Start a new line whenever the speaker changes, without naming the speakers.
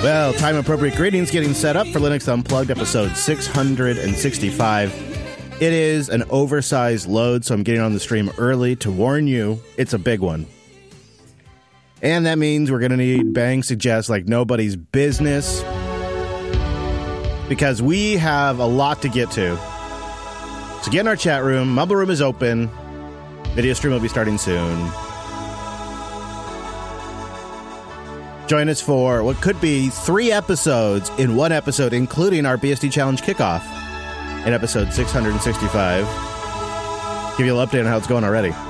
Well, time-appropriate greetings getting set up for Linux Unplugged, episode 665. It is an oversized load, so I'm getting on the stream early to warn you it's a big one. And that means we're going to need Bang Suggest like nobody's business, because we have a lot to get to. So get in our chat room. Mumble Room is open. Video stream will be starting soon. Join us for what could be 3 episodes in one episode, including our BSD Challenge kickoff in episode 665. Give you an update on how it's going already.